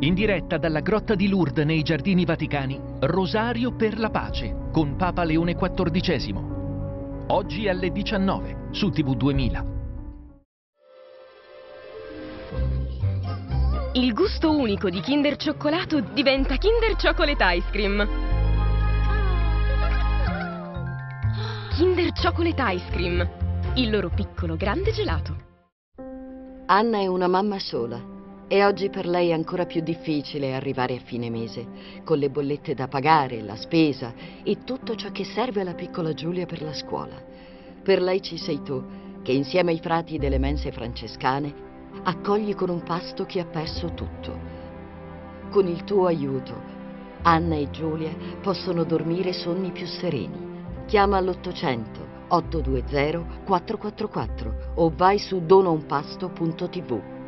In diretta dalla Grotta di Lourdes nei Giardini Vaticani, Rosario per la pace con Papa Leone XIV. Oggi alle 19 su TV 2000. Il gusto unico di Kinder Cioccolato diventa Kinder Chocolate Ice Cream. Kinder Chocolate Ice Cream, il loro piccolo grande gelato. Anna è una mamma sola e oggi per lei è ancora più difficile arrivare a fine mese, con le bollette da pagare, la spesa e tutto ciò che serve alla piccola Giulia per la scuola. Per lei ci sei tu, che insieme ai frati delle mense francescane accogli con un pasto chi ha perso tutto. Con il tuo aiuto, Anna e Giulia possono dormire sonni più sereni. Chiama all'800 820 444 o vai su donaunpasto.tv.